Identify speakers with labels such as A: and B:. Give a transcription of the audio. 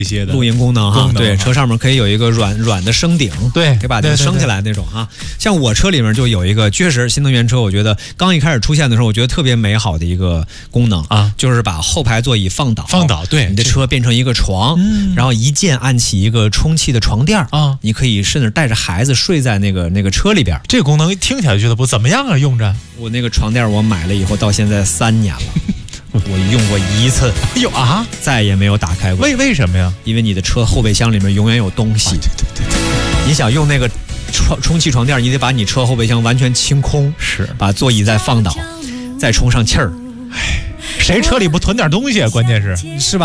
A: 一些的
B: 露营功能哈，对，车上面可以有一个软的升顶，
A: 对，
B: 可以把这个升起来那种哈。像我车里面就有一个，确实新能源车，我觉得刚一开始出现的时候，我觉得特别美好的一个功能啊，就是把后排座椅放倒，
A: 对，
B: 你的车变成一个床，然后一键按起一个充气的床垫啊，你可以甚至带着孩子睡在那个车里边。
A: 这个功能听起来觉得不怎么样啊，用着。
B: 我那个床垫我买了以后到现在3年了。我用过1次，
A: 哎呦啊，
B: 再也没有打开过。
A: 为什么呀？
B: 因为你的车后备箱里面永远有东西。
A: 对，
B: 你想用那个充气床垫，你得把你车后备箱完全清空，
A: 是
B: 把座椅再放倒，再充上气儿。
A: 谁车里不囤点东西啊？关键是吧？